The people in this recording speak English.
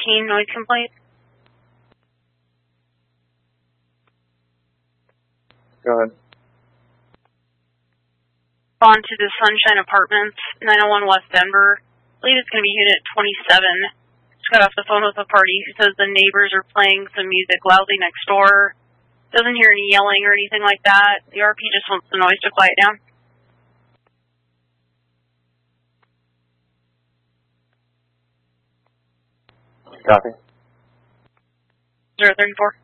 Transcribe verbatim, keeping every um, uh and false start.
eighteen, noise complaint. Go ahead. On to the Sunshine Apartments, nine oh one West Denver. I believe it's going to be unit twenty-seven. Just got off the phone with a party who says the neighbors are playing some music loudly next door. Doesn't hear any yelling or anything like that. The R P just wants the noise to quiet down. Copy. zero thirty-four.